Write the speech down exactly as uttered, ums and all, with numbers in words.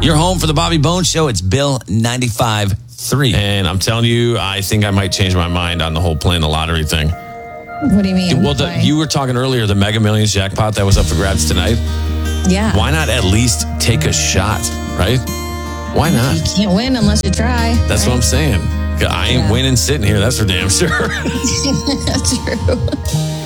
Your home for the Bobby Bones Show. It's Bill ninety-five point three. And I'm telling you, I think I might change my mind on the whole playing the lottery thing. What do you mean? Well, the, you were talking earlier, the Mega Millions jackpot that was up for grabs tonight. Yeah. Why not at least take a shot, right? Why not? You can't win unless you try. That's right? what I'm saying. I ain't Yeah. winning sitting here. That's for damn sure. That's true.